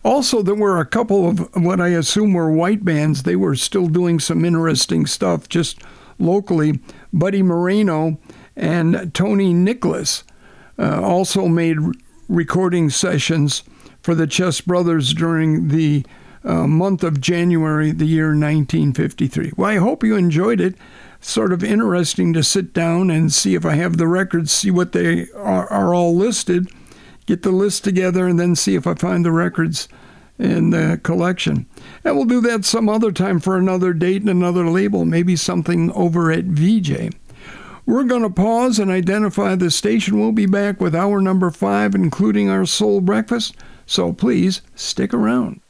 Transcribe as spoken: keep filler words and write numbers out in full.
Also, there were a couple of what I assume were white bands. They were still doing some interesting stuff just locally. Buddy Moreno and Tony Nicholas uh, also made recording sessions for the Chess Brothers during the uh, month of January, the year nineteen fifty-three. Well, I hope you enjoyed it. Sort of interesting to sit down and see if I have the records, see what they are, are all listed, get the list together, and then see if I find the records in the collection. And we'll do that some other time for another date and another label, maybe something over at V J. We're going to pause and identify the station. We'll be back with hour number five, including our Soul Breakfast, so please stick around.